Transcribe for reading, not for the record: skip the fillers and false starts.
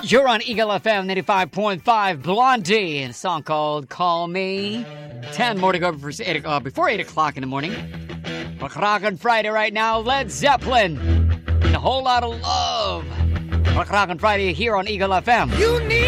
You're on Eagle FM 95.5, Blondie, and a song called Call Me. 10 more to go before 8 o'clock in the morning. Rock on Friday right now, Led Zeppelin, and a whole lot of love. Rock on Friday here on Eagle FM. You need